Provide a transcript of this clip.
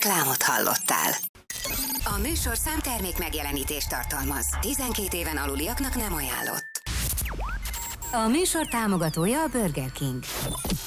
Reklámot hallottál. A műsor számtermék megjelenítést tartalmaz. 12 éven aluliaknak nem ajánlott. A műsor támogatója a Burger King.